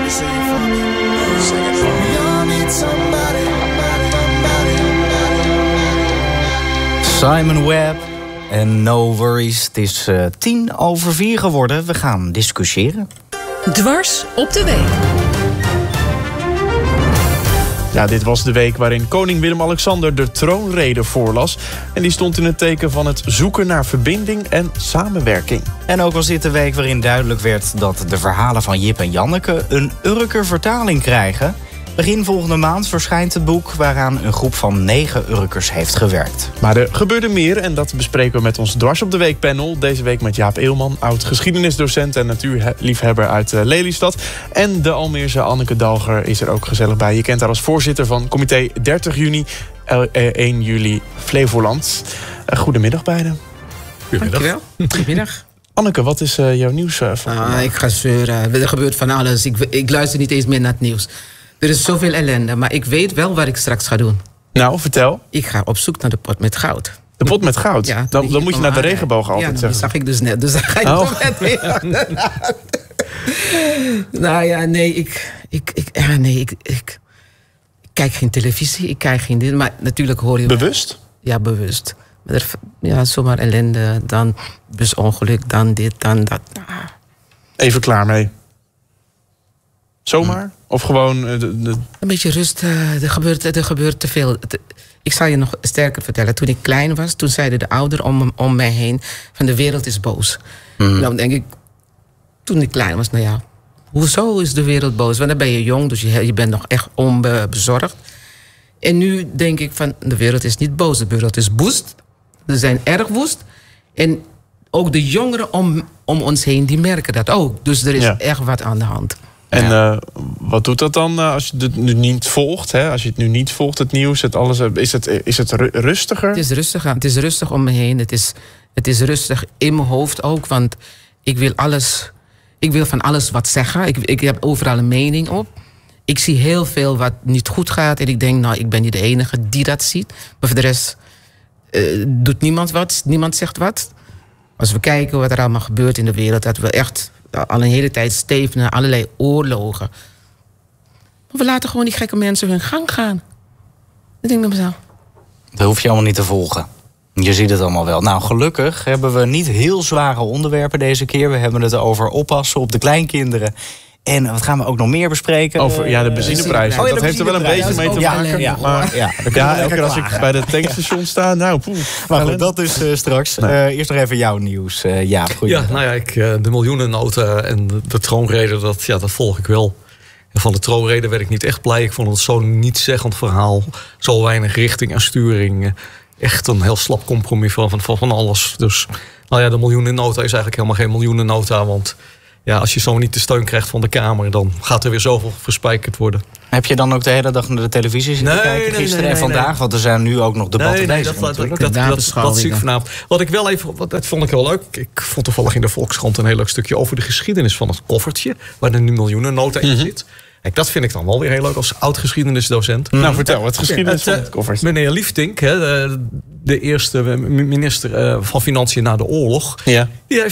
Simon Webb en No Worries. Het is 4:10 geworden. We gaan discussiëren. Dwars op de week. Ja, dit was de week waarin koning Willem-Alexander de troonrede voorlas. En die stond in het teken van het zoeken naar verbinding en samenwerking. En ook was dit de week waarin duidelijk werd dat de verhalen van Jip en Janneke een Urker vertaling krijgen. Begin volgende maand verschijnt het boek waaraan een groep van 9 Urkers heeft gewerkt. Maar er gebeurde meer en dat bespreken we met ons Dwars op de Week panel. Deze week met Jaap Eelman, oud-geschiedenisdocent en natuurliefhebber uit Lelystad. En de Almeerse Anneke Dalger is er ook gezellig bij. Je kent haar als voorzitter van comité 30 juni, 1 juli Flevoland. Goedemiddag beiden. Dankjewel. Goedemiddag. Anneke, wat is jouw nieuws van? Ik ga zeuren. Er gebeurt van alles. Ik luister niet eens meer naar het nieuws. Er is zoveel ellende, maar ik weet wel wat ik straks ga doen. Nou, vertel. Ik ga op zoek naar de pot met goud. De pot met goud? Ja, dan moet je naar de regenboog altijd zeggen. Ja, dat zag ik dus net. Dus dan ga ik met weer. Nou ja, nee, ik kijk geen televisie, ik kijk geen dit. Maar natuurlijk hoor je... Bewust? Ja, bewust. Ja, zomaar ellende, dan busongeluk, dan dit, dan dat. Even klaar mee. Zomaar? Of gewoon... Een beetje rust. Er gebeurt te veel. Ik zal je nog sterker vertellen. Toen ik klein was, toen zeiden de ouderen om mij heen... van de wereld is boos. Dan denk ik, toen ik klein was, nou ja... hoezo is de wereld boos? Want dan ben je jong, dus je bent nog echt onbezorgd. En nu denk ik van, de wereld is niet boos. De wereld is woest. Ze zijn erg woest. En ook de jongeren om ons heen, die merken dat ook. Dus er is echt wat aan de hand. En wat doet dat dan als je het nu niet volgt? Hè? Als je het nu niet volgt, het nieuws, is het rustiger? Het is rustig om me heen. Het is rustig in mijn hoofd ook. Want ik wil van alles wat zeggen. Ik heb overal een mening op. Ik zie heel veel wat niet goed gaat. En ik denk, nou, ik ben niet de enige die dat ziet. Maar voor de rest doet niemand wat. Niemand zegt wat. Als we kijken wat er allemaal gebeurt in de wereld... dat we echt al een hele tijd stevenen, allerlei oorlogen. Maar we laten gewoon die gekke mensen hun gang gaan. Dat denk ik bij mezelf. Dat hoef je allemaal niet te volgen. Je ziet het allemaal wel. Nou, gelukkig hebben we niet heel zware onderwerpen deze keer. We hebben het over oppassen op de kleinkinderen. En wat gaan we ook nog meer bespreken? Over de benzineprijs. Dat heeft er wel een beetje mee te maken. Elke keer als ik bij de tankstation sta, nou, maar goed, dat is straks. Eerst nog even jouw nieuws. De miljoenennota en de troonrede, dat volg ik wel. En van de troonrede werd ik niet echt blij. Ik vond het zo'n nietszeggend verhaal. Zo weinig richting en sturing. Echt een heel slap compromis van alles. Dus de miljoenennota is eigenlijk helemaal geen miljoenennota, want... Ja, als je zo niet de steun krijgt van de Kamer... dan gaat er weer zoveel verspijkerd worden. Heb je dan ook de hele dag naar de televisie zitten kijken? Gisteren en vandaag? Want er zijn nu ook nog debatten bezig. Dat zie ik vanavond. Dat vond ik wel leuk. Ik vond toevallig in de Volkskrant een heel leuk stukje... over de geschiedenis van het koffertje... waar er nu miljoenennota in zit. Kijk, dat vind ik dan wel weer heel leuk als oud-geschiedenisdocent. Nou, vertel, het geschiedenis van het koffertje. Meneer Liefdink, de eerste minister van Financiën na de oorlog... Ja. Die heeft